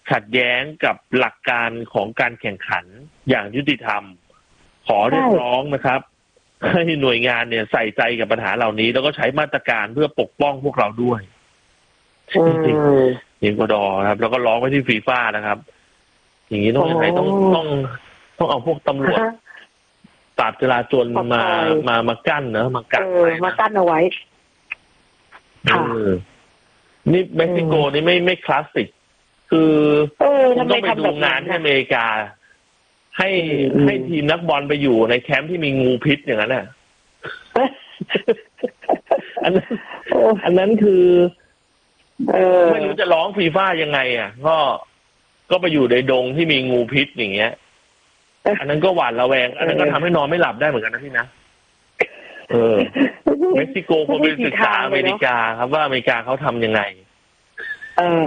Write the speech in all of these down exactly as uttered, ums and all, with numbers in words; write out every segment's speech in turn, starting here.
ขัดแย้งกับหลักการของการแข่งขันอย่างยุติธรรมขอเรียกร้องนะครับให้หน่วยงานเนี่ยใส่ใจกับปัญหาเหล่านี้แล้วก็ใช้มาตรการเพื่อปกป้องพวกเราด้วยเอ็กวาดอร์ครับแล้วก็ร้องไปที่ฟีฟ่านะครับอย่างนี้ต้องยังไงต้องต้องต้องเอาพวกตำรวจปราบจราจรมามามากั้นเนอะมากั้นมากั้นเอาไว้ค่ะนี่เม็กซิโกนี่ไม่ไม่คลาสสิกคือคุณต้องไปดูงานที่อเมริกาให้ให้ทีมนักบอลไปอยู่ในแคมป์ที่มีงูพิษอย่างนั้นน่ะอันนั้นอันนั้นคือไม่รู้จะร้องฟีฟ่ายังไงอ่ะก็ก็ไปอยู่ในดงที่มีงูพิษอย่างเงี้ยอันนั้นก็หวาดระแวงอันนั้นก็ทำให้นอนไม่หลับได้เหมือนกันนะพี่นะเออเม็กซิโกควรไปศึกษาอเมริกาครับว่าอเมริกาเขาทำยังไงเออ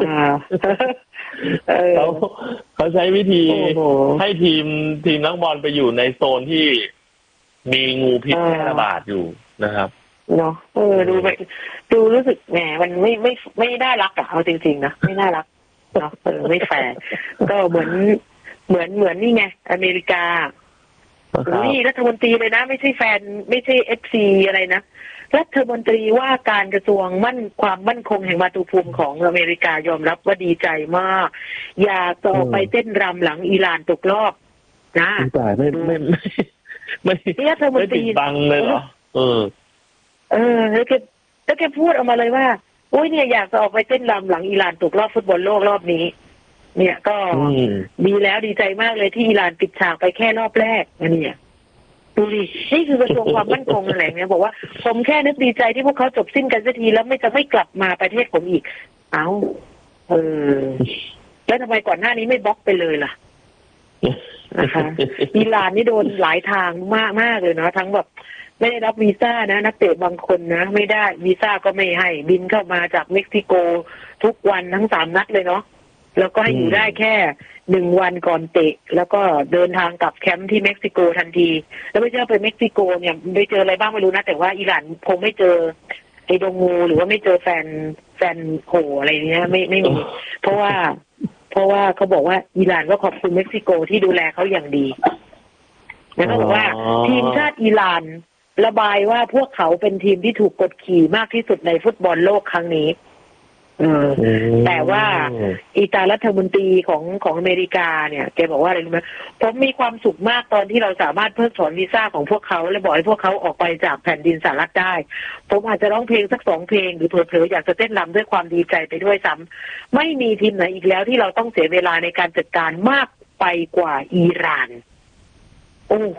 เขาเขาใช้วิธีให้ทีมทีมนักบอลไปอยู่ในโซนที่มีงูพิษแพร่ระบาดอยู่นะครับเนาะเออดูแบบดูรู้สึกแหมมันไม่ไม่ไม่น่ารักอะเอาจริงๆนะไม่น่ารักเนาะเออไม่แฟร์ก็เหมือนเหมือนเหมือนนี่ไงอเมริกานี่รัฐมนตรีเลยนะไม่ใช่แฟนไม่ใช่เอฟซีอะไรนะรัฐมนตรีว่าการกระทรวงมั่นความมั่นคงแห่งมาตุภูมิของอเมริกายอมรับว่าดีใจมากอยากต่อไปเต้นรำหลังอิหร่านตกรอบนะแต่ไม่ไม่ไม่ไม่รัฐมนตรีบังเลยเหรอเออเออแล้วแกแล้วแกพูดออกมาเลยว่าโอ้ยเนี่ยอยากจะออกไปเต้นรำหลังอิหร่านตกรอบฟุตบอลโลกรอบนี้เนี่ยก็ดีแล้วดีใจมากเลยที่อิหร่านปิดฉากไปแค่รอบแรกอันนี้ดูดินี่คือกระทรวงความมั่นคงอะไรเนี่ยบอกว่าผมแค่นึกดีใจที่พวกเขาจบสิ้นกันสักทีแล้วไม่จะไม่กลับมาประเทศผมอีกเอ้าเออแล้วทำไมก่อนหน้านี้ไม่บล็อกไปเลยล่ะนะคะอิหร่านนี่โดนหลายทางมากมากเลยเนาะทั้งแบบไม่ได้รับวีซ่านะนักเตะบางคนนะไม่ได้วีซ่าก็ไม่ให้บินเข้ามาจากเม็กซิโกทุกวันทั้งสามนัดเลยเนาะแล้วก็ให้อยู่ได้แค่หนึ่งวันก่อนเตะแล้วก็เดินทางกลับแคมป์ที่เม็กซิโกทันทีแล้วไม่ใช่ไปเม็กซิโกเนี่ยไปเจออะไรบ้างไม่รู้นะแต่ว่าอิหร่านคงไม่เจอไอ้ดงงูหรือว่าไม่เจอแฟนแฟนโหอะไรเนี้ยไม่ไม่มีเพราะว่าเพราะว่าเขาบอกว่าอิหร่านก็ขอบคุณเม็กซิโกที่ดูแลเขาอย่างดีแล้วก็บอกว่าทีมชาติอิหร่านระบายว่าพวกเขาเป็นทีมที่ถูกกดขี่มากที่สุดในฟุตบอลโลกครั้งนี้เออแต่ว่าอีตารัฐมนตรีของของอเมริกาเนี่ยแกบอกว่าอะไรรู้ไหมผมมีความสุขมากตอนที่เราสามารถเพิกถอนวีซ่าของพวกเขาและบอกให้พวกเขาออกไปจากแผ่นดินสหรัฐได้ผมอาจจะร้องเพลงสักสองเพลงหรือเผลอๆอยากจะเต้นรำด้วยความดีใจไปด้วยซ้ำไม่มีทีมไหนอีกแล้วที่เราต้องเสียเวลาในการจัดการมากไปกว่าอิหร่านโอ้โห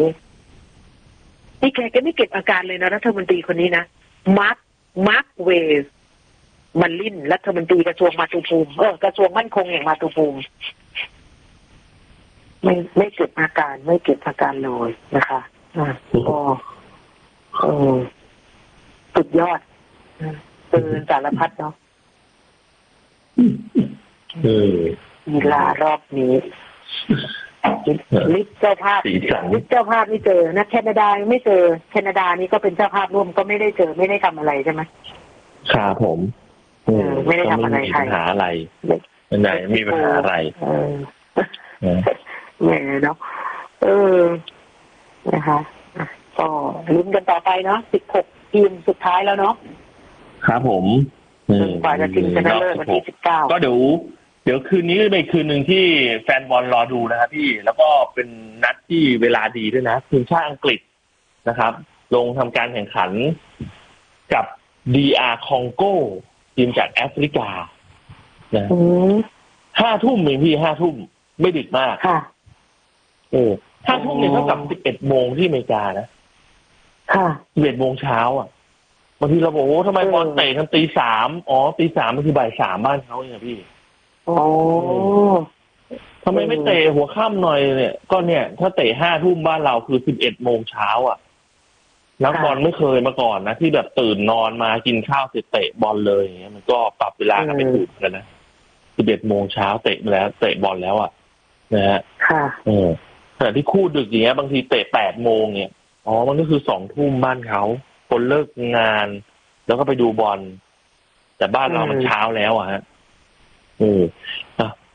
นี่แกแกไม่เก็บอาการเลยนะรัฐมนตรีคนนี้นะมาร์คมาร์คเวสมันลิ่นรัฐมนตรีกระทรวงมาตุภูมิเออกระทรวงมั่นคงแห่งมาตุภูมิไม่ไม่เก็บอาการไม่เก็บอาการเลยนะคะอ่าก็เออสุดยอดเตือนสารพัดเนาะเออกีฬารอบนี้ลิสเจ้าภาพลิสเจ้าภาพไม่เจอนะแคนาดาไม่เจอแคนาดานี่ก็เป็นเจ้าภาพร่วมก็ไม่ได้เจอไม่ได้ทำอะไรใช่ไหมครับผมไม่ได้ทำอะไรใครปัญหาอะไรไหนมีปัญหาอะไรแหมเนาะเออนะคะก็ลุ้นกันต่อไปเนาะสิบหกทีมสุดท้ายแล้วเนาะครับผมกว่าจะชิงชนะเลิศวันที่สิบเก้าก็เดี๋ยวเดี๋ยวคืนนี้เป็นคืนหนึ่งที่แฟนบอลรอดูนะครับพี่แล้วก็เป็นนัดที่เวลาดีด้วยนะทีมชาติอังกฤษนะครับลงทำการแข่งขันกับ ดี อาร์ คองโกทีมจากแอฟริกานะห้าทุ่มเองพี่ห้าทุ่มไม่ดึกมากค่ะโอ้ห้าทุ่มเนี่ยเท่ากับสิบเอ็ดโมงที่อเมริกานะค่ะสิบเอ็ดโมงเช้าอ่ะบางทีเราบอกโอ้ทำไมบอลเตะกันตีสามอ๋อตีสามมันคือบ่ายสามบ้านเขาเนี่ยพี่โอ้ทำไมไม่เตะหัวค่ำหน่อยเนี่ยก็เนี่ยถ้าเตะห้าทุ่มบ้านเราคือสิบเอ็ดโมงเช้าอ่ะนักบอลไม่เคยมาก่อนนะที่แบบตื่นนอนมากินข้าวเสร็จเตะบอลเลยอย่างเงี้ยมันก็ปรับเวลากันไปถูกกันนะสิบเอ็ดโมงเช้าเตะมาแล้วเตะบอลแล้วอ่ะนะฮะค่ะเออแต่ที่คู่ดึกอย่างเงี้ยบางทีเตะแปดโมงเนี่ยอ๋อมันก็คือสองทุ่มบ้านเขาคนเลิกงานแล้วก็ไปดูบอลแต่บ้านเรามันเช้าแล้วอ่ะฮะเอออ่ะ